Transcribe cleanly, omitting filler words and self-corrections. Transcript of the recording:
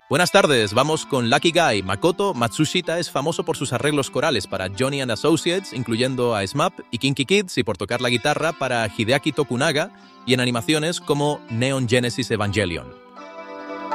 Buenas tardes, vamos con Lucky Guy. Makoto Matsushita es famoso por sus arreglos corales para Johnny and Associates, incluyendo a SMAP y Kinky Kids, y por tocar la guitarra para Hideaki Tokunaga y en animaciones como Neon Genesis Evangelion.